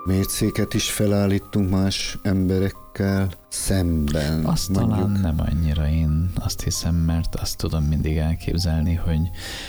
mércéket is felállítunk más emberekkel szemben. Azt mondjuk. talán nem annyira, én azt hiszem, mert azt tudom mindig elképzelni, hogy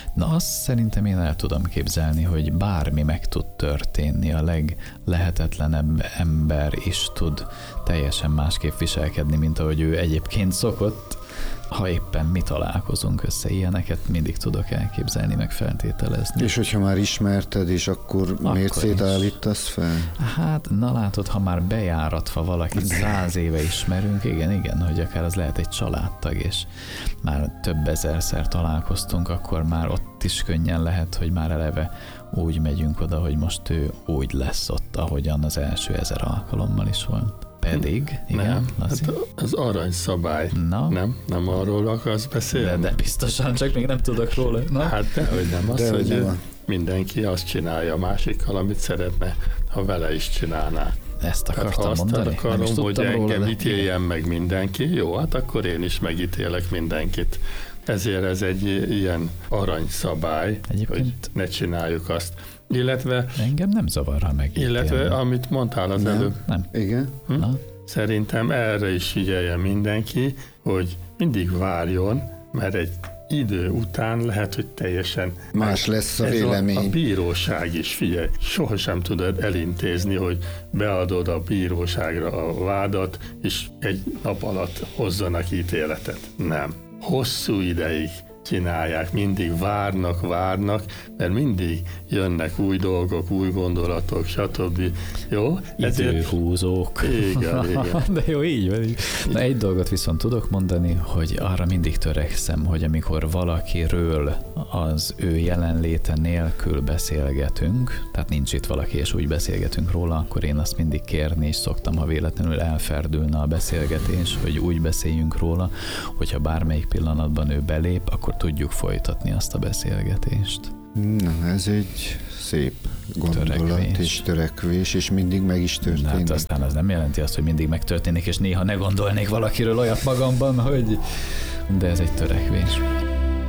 azt szerintem én el tudom képzelni, hogy bármi meg tud történni, a leglehetetlenebb ember is tud teljesen másképp viselkedni, mint ahogy ő egyébként szokott, ha éppen mi találkozunk össze. Ilyeneket mindig tudok elképzelni, meg feltételezni. És hogyha már ismerted, és akkor mércét állítasz fel? Hát, na látod, ha már bejáratva valakit 100 éve ismerünk, igen, hogy akár az lehet egy családtag, és már több ezerszer találkoztunk, akkor már ott is könnyen lehet, hogy már eleve úgy megyünk oda, hogy most ő úgy lesz ott, ahogyan az első 1000 alkalommal is volt. Pedig, igen, nem, hát az aranyszabály. Nem arról akarsz beszélni? De biztosan, csak még nem tudok róla. Na? Hát dehogy nem, az, hogy mindenki azt csinálja a másikkal, amit szeretne, ha vele is csinálná. Ezt akartam hát, mondani? Ha azt akarom, hogy engem ítéljen meg mindenki, jó, hát akkor én is megítélek mindenkit. Ezért ez egy ilyen aranyszabály, hogy ne csináljuk azt. Illetve... Engem nem zavar, ha megítélni. Illetve, amit mondtál az előbb. Nem. Igen. Szerintem erre is figyeljen mindenki, hogy mindig várjon, mert egy idő után lehet, hogy teljesen más lesz a vélemény. A bíróság is, figyelj, sohasem tudod elintézni, hogy beadod a bíróságra a vádat, és egy nap alatt hozzanak ítéletet. Nem. Hosszú ideig csinálják, mindig várnak, mert mindig jönnek új dolgok, új gondolatok, stb. Jó? Időhúzók. Igen. De jó, így van. Na, egy dolgot viszont tudok mondani, hogy arra mindig törekszem, hogy amikor valakiről az ő jelenléte nélkül beszélgetünk, tehát nincs itt valaki, és úgy beszélgetünk róla, akkor én azt mindig kérni is szoktam, ha véletlenül elferdülne a beszélgetés, hogy úgy beszéljünk róla, hogyha bármelyik pillanatban ő belép, akkor tudjuk folytatni azt a beszélgetést. Na, ez egy szép gondolat és törekvés, és mindig meg is történik. Hát aztán az nem jelenti azt, hogy mindig megtörténik, és néha ne gondolnék valakiről olyat magamban, hogy... De ez egy törekvés.